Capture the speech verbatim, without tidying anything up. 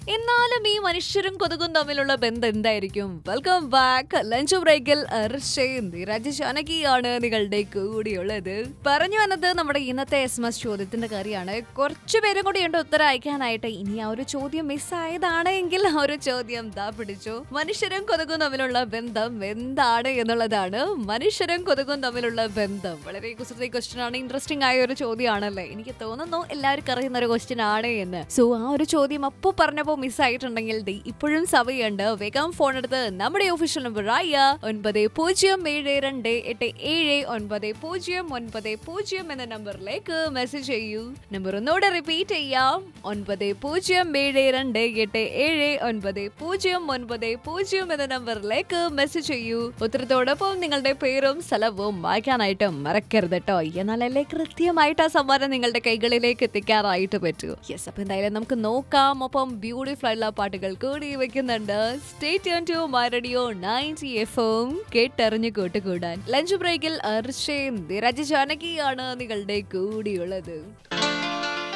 എന്നാലും ഈ മനുഷ്യരും കൊതുകും തമ്മിലുള്ള ബന്ധം എന്തായിരിക്കും? Welcome back. ലഞ്ച് ബ്രേക്കിൽ രാജശാനകിയാണ് നിങ്ങളുടെ കൂടിയുള്ളത്. പറഞ്ഞു വന്നത് നമ്മുടെ ഇന്നത്തെ എസ് എം എസ് ചോദ്യത്തിന്റെ കാര്യമാണ്. കുറച്ചു പേരും കൂടി ഉണ്ട് ഉത്തരം അയക്കാനായിട്ട്. ഇനി ആ ഒരു ചോദ്യം മിസ്സായതാണ് എങ്കിൽ ആ ഒരു ചോദ്യം ദാ പിടിച്ചു. മനുഷ്യരും കൊതുകും തമ്മിലുള്ള ബന്ധം എന്താണ് എന്നുള്ളതാണ്. മനുഷ്യരും കൊതുകും തമ്മിലുള്ള ബന്ധം വളരെ കുസൃതി ക്വസ്റ്റ്യൻ ആണ്. ഇൻട്രസ്റ്റിംഗ് ആയ ഒരു ചോദ്യമാണല്ലേ? എനിക്ക് തോന്നുന്നു എല്ലാവർക്കും അറിയുന്ന ഒരു ക്വസ്റ്റ്യൻ ആണ് എന്ന്. സോ ആ ഒരു ചോദ്യം അപ്പൊ പറഞ്ഞപ്പോ മിസ്സായിട്ടുണ്ടെങ്കിൽ ഇപ്പോഴും സമയമുണ്ട്. വേഗം ഫോൺ എടുത്ത് നമ്മുടെ ഒഫീഷ്യൽ നമ്പർ ആയ ഒൻപത് പൂജ്യം ഏഴ് രണ്ട് എട്ട് ഏഴ് ഒൻപത് പൂജ്യം ഒൻപത് പൂജ്യം എന്ന നമ്പറിലേക്ക് മെസ്സേജ് ചെയ്യൂ. നമ്പർ ഒന്നുകൂടെ റിപ്പീറ്റ് ചെയ്യാം. ഒൻപത് പൂജ്യം ഏഴ് രണ്ട് എട്ട് ഏഴ് ഒൻപത് പൂജ്യം ഒൻപത് പൂജ്യം എന്ന നമ്പറിലേക്ക് മെസ്സേജ് ചെയ്യൂ. ഉത്തരത്തോടൊപ്പം നിങ്ങളുടെ പേരും സ്ഥലവും വായിക്കാനായിട്ട് മറക്കരുത് കേട്ടോ. എന്നാലല്ലേ കൃത്യമായിട്ട് ആ സമ്മാനം നിങ്ങളുടെ കൈകളിലേക്ക് എത്തിക്കാറായിട്ട് പറ്റൂ. യെസ്, അപ്പൊ എന്തായാലും നമുക്ക് നോക്കാം. ഒപ്പം ബ്യൂട്ടിഫുൾ ആയിട്ടുള്ള പാട്ടുകൾ കൂടി വെക്കുന്നുണ്ട്. Stay tune to my radio ninety F M കേട്ടറിഞ്ഞു കൂട്ടുകൂടാൻ. ലഞ്ച് ബ്രേക്കിൽ അർഷയും രാജശാനകിയാണ് നിങ്ങളുടെ കൂടിയുള്ളത്.